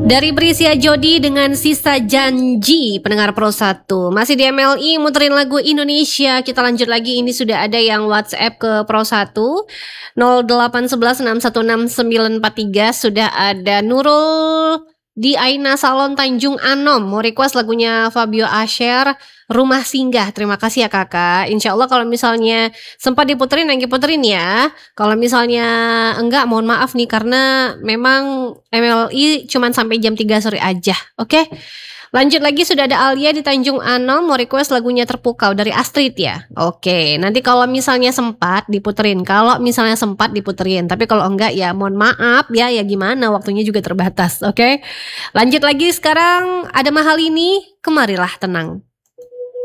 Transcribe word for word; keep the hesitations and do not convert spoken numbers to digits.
Dari Brisia Jodi dengan Sisa Janji, pendengar Pro satu. Masih di M L I muterin lagu Indonesia. Kita lanjut lagi, ini sudah ada yang WhatsApp ke Pro satu nol delapan satu satu enam satu enam sembilan empat tiga. Sudah ada Nurul di Aina Salon Tanjung Anom, mau request lagunya Fabio Asher, Rumah Singgah. Terima kasih ya kakak. Insya Allah kalau misalnya sempat diputerin, yang diputerin ya. Kalau misalnya enggak, mohon maaf nih, karena memang M L I cuman sampai jam tiga sore aja. Oke, lanjut lagi, sudah ada Alia di Tanjung Anom, mau request lagunya Terpukau dari Astrid ya. Oke, nanti kalau misalnya sempat diputerin, kalau misalnya sempat diputerin, tapi kalau enggak ya mohon maaf ya, ya gimana, waktunya juga terbatas. Oke, lanjut lagi, sekarang ada Mahal Ini, Kemarilah Tenang.